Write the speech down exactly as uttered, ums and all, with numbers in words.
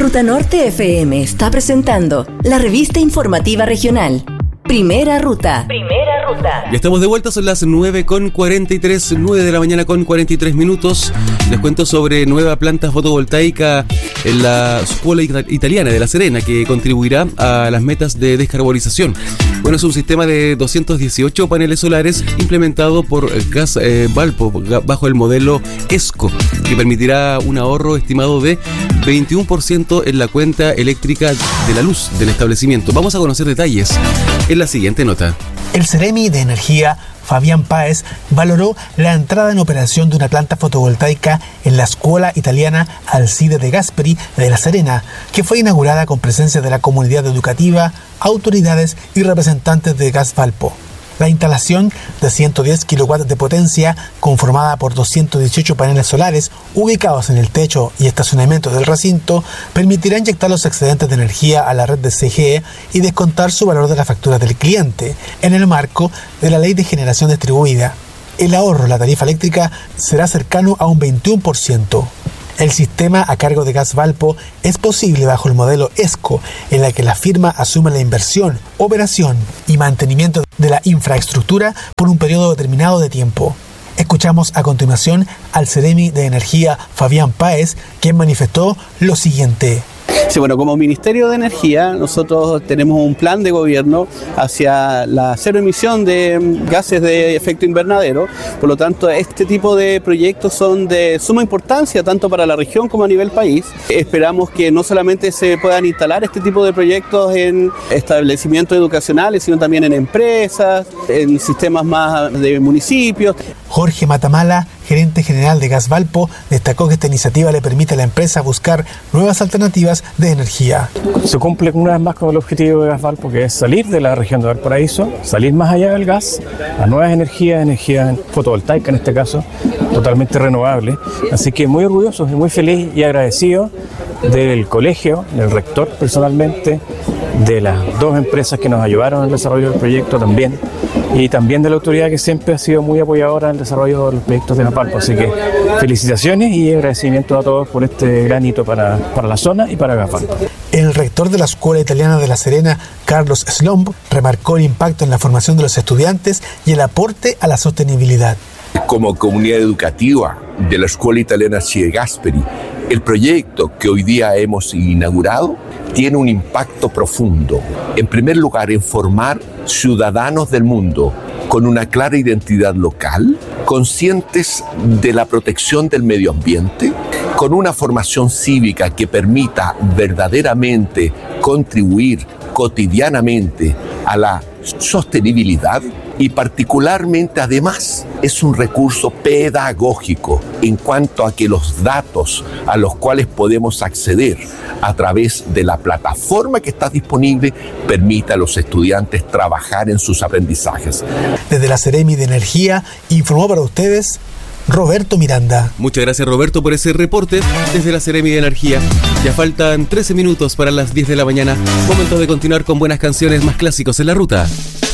Ruta Norte F M está presentando la revista informativa regional. Primera Ruta. Primera Ruta. Ya estamos de vuelta, son las nueve con cuarenta y tres, nueve de la mañana con cuarenta y tres minutos. Les cuento sobre nueva planta fotovoltaica en la Escuela Italiana de La Serena, que contribuirá a las metas de descarbonización. Bueno, es un sistema de doscientos dieciocho paneles solares implementado por Gas eh, Valpo bajo el modelo ESCO, que permitirá un ahorro estimado de veintiuno por ciento en la cuenta eléctrica de la luz del establecimiento. Vamos a conocer detalles en la siguiente nota. El Ceremi de Energía, Fabián Páez, valoró la entrada en operación de una planta fotovoltaica en la Escuela Italiana Alcide de Gasperi de La Serena, que fue inaugurada con presencia de la comunidad educativa, autoridades y representantes de Gas Valpo. La instalación de ciento diez kilowatts de potencia, conformada por doscientos dieciocho paneles solares ubicados en el techo y estacionamiento del recinto, permitirá inyectar los excedentes de energía a la red de C G E y descontar su valor de la factura del cliente, en el marco de la Ley de Generación Distribuida. El ahorro en la tarifa eléctrica será cercano a un veintiuno por ciento. El sistema a cargo de Gas Valpo es posible bajo el modelo ESCO, en la que la firma asume la inversión, operación y mantenimiento de la infraestructura por un periodo determinado de tiempo. Escuchamos a continuación al Ceremi de Energía Fabián Páez, quien manifestó lo siguiente. Sí, bueno, como Ministerio de Energía, nosotros tenemos un plan de gobierno hacia la cero emisión de gases de efecto invernadero. Por lo tanto, este tipo de proyectos son de suma importancia tanto para la región como a nivel país. Esperamos que no solamente se puedan instalar este tipo de proyectos en establecimientos educacionales, sino también en empresas, en sistemas más de municipios. Jorge Matamala, gerente general de Gas Valpo, destacó que esta iniciativa le permite a la empresa buscar nuevas alternativas de energía. Se cumple una vez más con el objetivo de Gas Valpo, que es salir de la región de Valparaíso, salir más allá del gas, a nuevas energías, energía fotovoltaica en este caso, totalmente renovable. Así que muy orgulloso y muy feliz y agradecido del colegio, del rector personalmente, de las dos empresas que nos ayudaron en el desarrollo del proyecto también, y también de la autoridad que siempre ha sido muy apoyadora en el desarrollo de los proyectos de Gas Valpo. Así que felicitaciones y agradecimiento a todos por este gran hito para, para la zona y para Gas Valpo. El rector de la Escuela Italiana de La Serena, Carlos Slomb, remarcó el impacto en la formación de los estudiantes y el aporte a la sostenibilidad. Como comunidad educativa de la Escuela Italiana Alcide Gasperi, el proyecto que hoy día hemos inaugurado tiene un impacto profundo. En primer lugar, en formar ciudadanos del mundo con una clara identidad local, conscientes de la protección del medio ambiente, con una formación cívica que permita verdaderamente contribuir cotidianamente a la sostenibilidad, y particularmente además es un recurso pedagógico en cuanto a que los datos a los cuales podemos acceder a través de la plataforma que está disponible permita a los estudiantes trabajar en sus aprendizajes. Desde la Ceremi de Energía informó para ustedes Roberto Miranda. Muchas gracias, Roberto, por ese reporte desde la Ceremi de Energía. Ya faltan trece minutos para las diez de la mañana. Momento de continuar con buenas canciones, más clásicos en la ruta.